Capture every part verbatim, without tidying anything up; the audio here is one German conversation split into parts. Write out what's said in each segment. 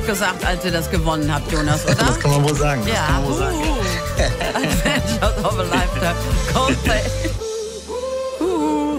doch gesagt, als ihr das gewonnen habt, Jonas, oder? Das kann man wohl sagen. Das ja. kann man wohl sagen. Uh, Adventures of a Lifetime. Coldplay. Uh.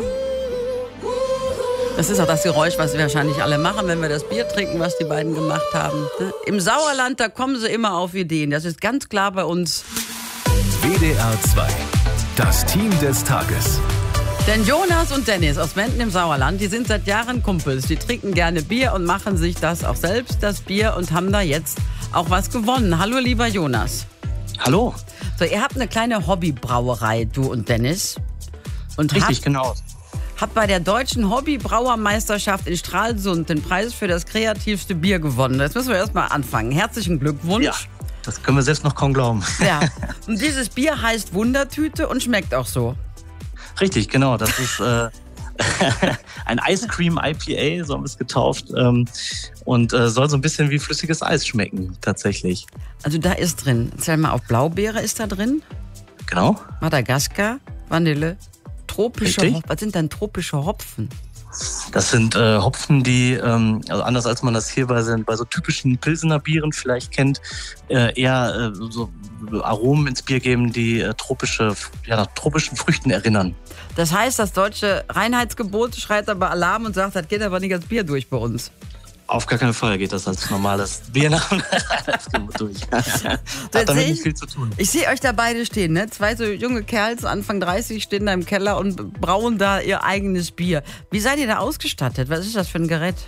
Das ist auch das Geräusch, was wir wahrscheinlich alle machen, wenn wir das Bier trinken, was die beiden gemacht haben. Im Sauerland, da kommen sie immer auf Ideen. Das ist ganz klar bei uns. W D R zwei. Das Team des Tages. Denn Jonas und Dennis aus Menden im Sauerland, die sind seit Jahren Kumpels. Die trinken gerne Bier und machen sich das auch selbst, das Bier, und haben da jetzt auch was gewonnen. Hallo, lieber Jonas. Hallo. So, ihr habt eine kleine Hobbybrauerei, du und Dennis. Und Richtig, habt, genau. habt bei der deutschen Hobbybrauermeisterschaft in Stralsund den Preis für das kreativste Bier gewonnen. Jetzt müssen wir erstmal anfangen. Herzlichen Glückwunsch. Ja, das können wir selbst noch kaum glauben. Ja. Und dieses Bier heißt Wundertüte und schmeckt auch so. Richtig, genau. Das ist äh, ein Ice Cream I P A, so haben wir es getauft. Ähm, und äh, soll so ein bisschen wie flüssiges Eis schmecken, tatsächlich. Also da ist drin, zähl mal auf, Blaubeere ist da drin, Genau. Madagaskar, Vanille, tropische Richtig. Hopfen. Was sind denn tropische Hopfen? Das sind äh, Hopfen, die, ähm, also anders als man das hier bei, bei so typischen Pilsener Bieren vielleicht kennt, äh, eher äh, so Aromen ins Bier geben, die äh, tropische, ja, nach tropischen Früchten erinnern. Das heißt, das deutsche Reinheitsgebot schreit aber Alarm und sagt, das geht aber nicht als Bier durch bei uns. Auf gar keinen Fall geht das als normales Bier nach dem Reinheitsgebot durch. Hat jetzt damit seh nicht ich- viel zu tun. Ich sehe euch da beide stehen, ne? Zwei so junge Kerls, Anfang dreißig, stehen da im Keller und brauen da ihr eigenes Bier. Wie seid ihr da ausgestattet? Was ist das für ein Gerät?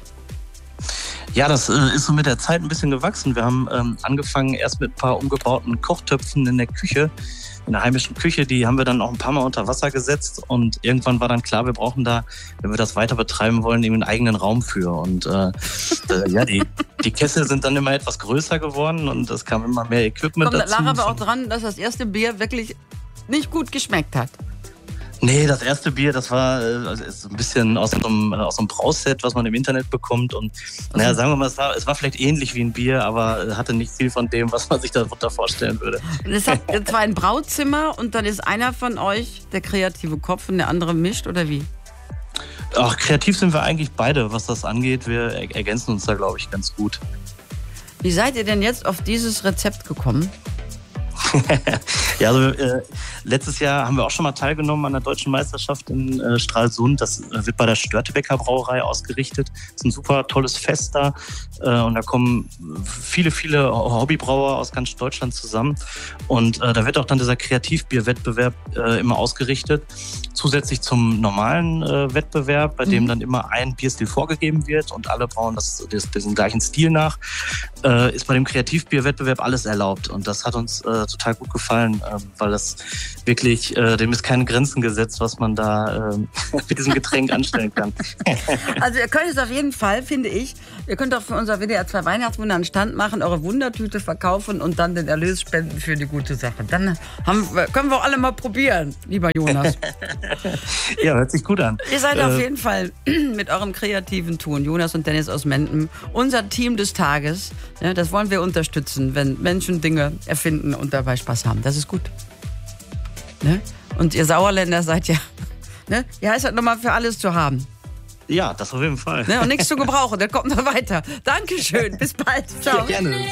Ja, das äh, ist so mit der Zeit ein bisschen gewachsen. Wir haben ähm, angefangen erst mit ein paar umgebauten Kochtöpfen in der Küche, in der heimischen Küche. Die haben wir dann auch ein paar Mal unter Wasser gesetzt und irgendwann war dann klar, wir brauchen da, wenn wir das weiter betreiben wollen, eben einen eigenen Raum für. Und äh, äh, ja, die, die Kessel sind dann immer etwas größer geworden und es kam immer mehr Equipment Kommt, dazu. lag aber auch dran, dass das erste Bier wirklich nicht gut geschmeckt hat. Nee, das erste Bier, das war äh, also ist so ein bisschen aus so einem, aus so einem Brauset, was man im Internet bekommt. Und naja, sagen wir mal, es war, es war vielleicht ähnlich wie ein Bier, aber hatte nicht viel von dem, was man sich darunter vorstellen würde. Und es hat zwar ein Brauzimmer und dann ist einer von euch der kreative Kopf und der andere mischt, oder wie? Ach, kreativ sind wir eigentlich beide, was das angeht. Wir er- ergänzen uns da, glaube ich, ganz gut. Wie seid ihr denn jetzt auf dieses Rezept gekommen? Ja, also äh, letztes Jahr haben wir auch schon mal teilgenommen an der Deutschen Meisterschaft in äh, Stralsund. Das äh, wird bei der Störtebeker Brauerei ausgerichtet. Das ist ein super tolles Fest da äh, und da kommen viele, viele Hobbybrauer aus ganz Deutschland zusammen. Und äh, da wird auch dann dieser Kreativbierwettbewerb äh, immer ausgerichtet. Zusätzlich zum normalen äh, Wettbewerb, bei dem dann immer ein Bierstil vorgegeben wird und alle brauen das, das, diesen gleichen Stil nach, äh, ist bei dem Kreativbierwettbewerb alles erlaubt. Und das hat uns äh, total gut gefallen, äh, weil das wirklich, äh, dem ist keine Grenzen gesetzt, was man da äh, mit diesem Getränk anstellen kann. Also ihr könnt es auf jeden Fall, finde ich, ihr könnt auch für unser W D R zwei Weihnachtswunder einen Stand machen, eure Wundertüte verkaufen und dann den Erlös spenden für die gute Sache. Dann haben, wir- können wir alle mal probieren, lieber Jonas. Ja, hört sich gut an. Ihr seid auf Äh, jeden Fall mit eurem kreativen Tun, Jonas und Dennis aus Menden, unser Team des Tages. Ja, das wollen wir unterstützen, wenn Menschen Dinge erfinden und dabei Spaß haben. Das ist gut. Ne? Und ihr Sauerländer seid ja, ne? Ihr heißt halt nochmal für alles zu haben. Ja, das auf jeden Fall. Ne? Und nichts zu gebrauchen, dann kommt noch weiter. Dankeschön, bis bald. Ciao. Gerne.